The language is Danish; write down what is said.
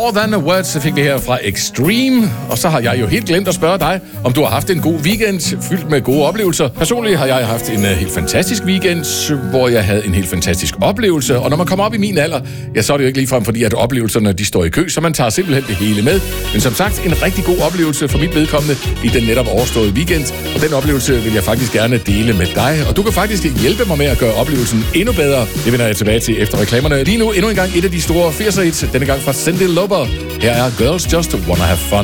More Than a Word, så fik vi her fra Extreme. Og så har jeg jo helt glemt at spørge dig, om du har haft en god weekend fyldt med gode oplevelser. Personligt har jeg haft en helt fantastisk weekend, hvor jeg havde en helt fantastisk oplevelse. Og når man kommer op i min alder, ja, så er det jo ikke ligefrem fordi, at oplevelserne de står i kø, så man tager simpelthen det hele med. Men som sagt, en rigtig god oplevelse for mit vedkommende i den netop overståede weekend. Og den oplevelse vil jeg faktisk gerne dele med dig. Og du kan faktisk hjælpe mig med at gøre oplevelsen endnu bedre. Det vender jeg tilbage til efter reklamerne. Lige nu endnu en gang et af de store 80'er hits, denne gang fra Cyndi Lauper. Her er Girls Just Wanna Have Fun.